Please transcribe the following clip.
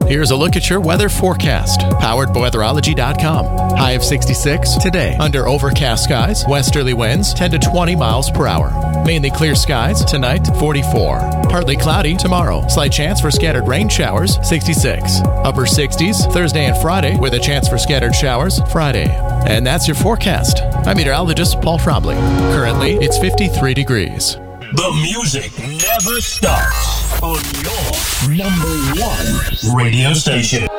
Here's a look at your weather forecast, powered by weatherology.com. High of 66 today. Under overcast skies, westerly winds 10 to 20 miles per hour. Mainly clear skies tonight, 44. Partly cloudy tomorrow. Slight chance for scattered rain showers, 66. Upper 60s Thursday and Friday with a chance for scattered showers Friday. And that's your forecast. I'm meteorologist Paul Fromley. Currently, it's 53 degrees. The music never stops on your number one radio station.